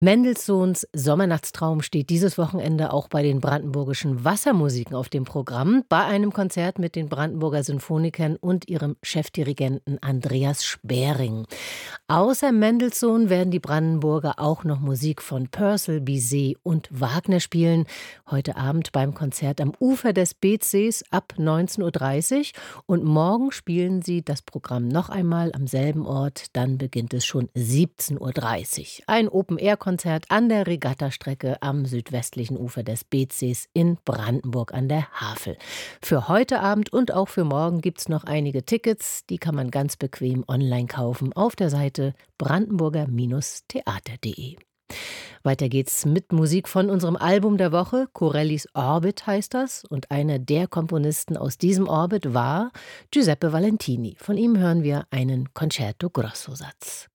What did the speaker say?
Mendelssohns Sommernachtstraum steht dieses Wochenende auch bei den Brandenburgischen Wassermusiken auf dem Programm, bei einem Konzert mit den Brandenburger Sinfonikern und ihrem Chefdirigenten Andreas Sperring. Außer Mendelssohn werden die Brandenburger auch noch Musik von Purcell, Bizet und Wagner spielen. Heute Abend beim Konzert am Ufer des Beetsees ab 19:30 Uhr. Und morgen spielen sie das Programm noch einmal am selben Ort. Dann beginnt es schon 17:30 Uhr. Ein Open-Air-Konzert an der Regattastrecke am südwestlichen Ufer des Beetsees in Brandenburg an der Havel. Für heute Abend und auch für morgen gibt es noch einige Tickets. Die kann man ganz bequem online kaufen auf der Seite brandenburger-theater.de. Weiter geht's mit Musik von unserem Album der Woche. Corellis Orbit heißt das. Und einer der Komponisten aus diesem Orbit war Giuseppe Valentini. Von ihm hören wir einen Concerto Grosso Satz.